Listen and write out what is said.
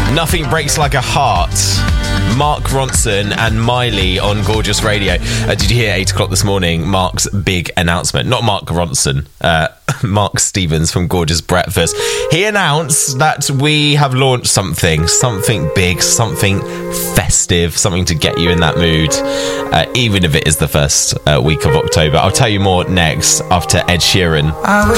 Nothing breaks like a heart. Mark Ronson and Miley on Gorgeous Radio. Did you hear 8 o'clock this morning, Mark's big announcement? Not Mark Ronson, Mark Stevens from Gorgeous Breakfast. He announced that we have launched something big, something festive, something to get you in that mood, even if it is the first week of October. I'll tell you more next after Ed Sheeran. I wish